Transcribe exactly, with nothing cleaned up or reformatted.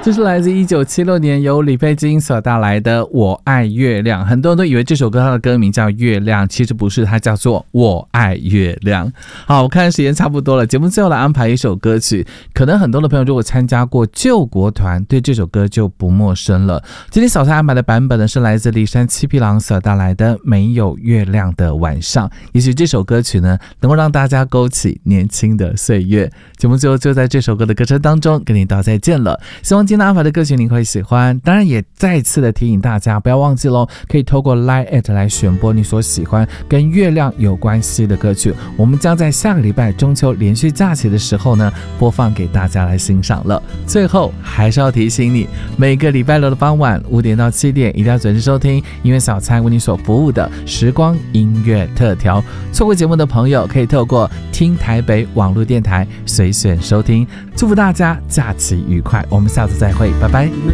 这是来自一九七六年由李佩金所带来的《我爱月亮》。很多人都以为这首歌它的歌名叫《月亮》，其实不是，它叫做《我爱月亮》。好，我看时间差不多了，节目最后来安排一首歌曲。可能很多的朋友如果参加过救国团，对这首歌就不陌生了。今天小蔡安排的版本呢，是来自骊山七匹狼所带来的《没有月亮的晚上》。也许这首歌曲呢，能够让大家勾起年轻的岁月。节目最后就在这首歌的歌声当中跟你道再见了，希望今天安排的歌曲你会喜欢。当然也再次的提醒大家，不要忘记咯，可以透过 Line at 来选播你所喜欢跟月亮有关系的歌曲，我们将在下个礼拜中秋连续假期的时候呢，播放给大家来欣赏了。最后还是要提醒你，每个礼拜六的傍晚五点到七点一定要准时收听音乐小菜为你所服务的时光音乐特调。错过节目的朋友可以透过听台北网络电台随选收听。祝福大家假期愉快，我们下次再会，拜拜。